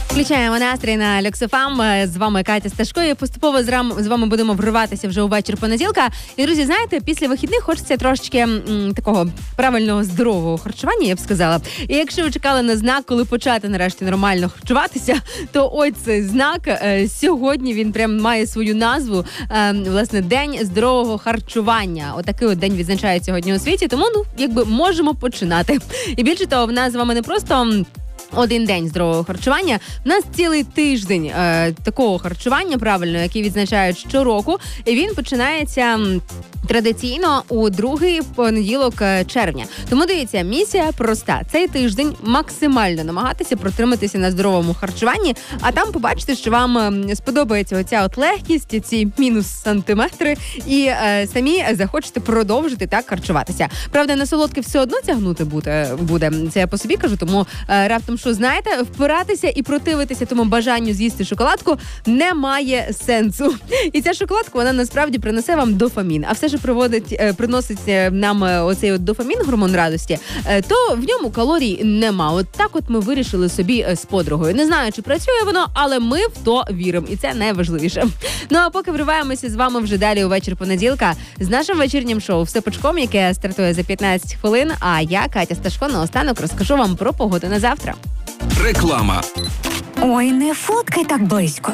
Включаємо настрій на Люксофам. З вами Катя Сташко. І поступово з вами будемо вриватися вже у вечір понеділка. І, друзі, знаєте, після вихідних хочеться трошечки такого правильного, здорового харчування, я б сказала. І якщо ви чекали на знак, коли почати нарешті нормально харчуватися, то ось цей знак. Сьогодні він прям має свою назву. Власне, День здорового харчування. Отакий от день відзначають сьогодні у світі. Тому, можемо починати. І більше того, в нас з вами не просто один день здорового харчування. У нас цілий тиждень такого харчування, правильно, який відзначають щороку. І він починається традиційно у другий понеділок червня. Тому, дивіться, місія проста. Цей тиждень максимально намагатися протриматися на здоровому харчуванні, а там побачите, що вам сподобається оця от легкість, ці мінус сантиметри, і самі захочете продовжити так харчуватися. Правда, на солодке все одно тягнути буде. Це я по собі кажу, тому раптом, що знаєте, впиратися і противитися тому бажанню з'їсти шоколадку немає сенсу. І ця шоколадка, вона насправді принесе вам дофамін. А все, що приносить нам оцей от дофамін, гормон радості, то в ньому калорій нема. От так от ми вирішили собі з подругою. Не знаю, чи працює воно, але ми в то віримо. І це найважливіше. Ну, а поки вриваємося з вами вже далі у вечір понеділка з нашим вечірнім шоу «Все пучком», яке стартує за 15 хвилин. А я, Катя Сташко, наостанок розкажу вам про погоду на завтра. Реклама. Ой, не фоткай так близько.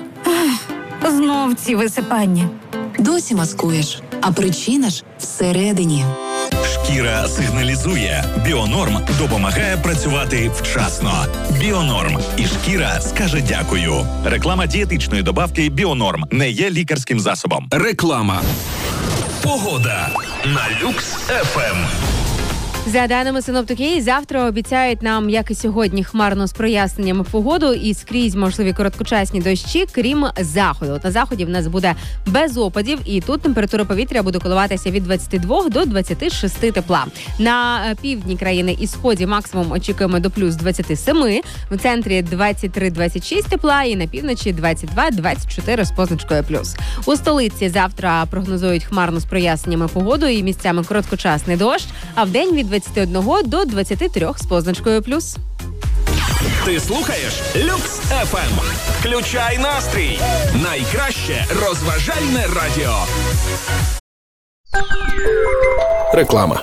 Знов ці висипання. Досі маскуєш, а причина ж всередині. Шкіра сигналізує. Біонорм допомагає працювати вчасно. Біонорм. І шкіра скаже дякую. Реклама дієтичної добавки Біонорм не є лікарським засобом. Реклама. Погода на Люкс ФМ. За даними синоптиків, завтра обіцяють нам, як і сьогодні, хмарно з проясненнями погоду і скрізь можливі короткочасні дощі, крім заходу. От на заході в нас буде без опадів, і тут температура повітря буде коливатися від 22 до 26 тепла. На півдні країни і сході максимум очікуємо до плюс 27, в центрі 23-26 тепла і на півночі 22-24 з позначкою плюс. У столиці завтра прогнозують хмарно з проясненнями погоду і місцями короткочасний дощ, а в день від 21 до 23 з позначкою плюс. Ти слухаєш Люкс ФМ. Включай настрій. Найкраще розважальне радіо. Реклама.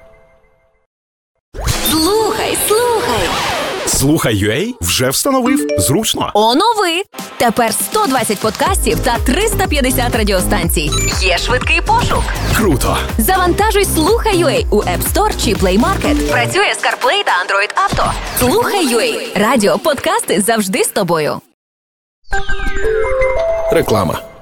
Слухай. Слухай.ua вже встановив. Зручно. Оновив. Тепер 120 подкастів та 350 радіостанцій. Є швидкий пошук. Круто. Завантажуй Слухай.ua у App Store чи Play Market. Працює з CarPlay та Android Auto. Слухай.ua. Радіо, подкасти завжди з тобою. Реклама.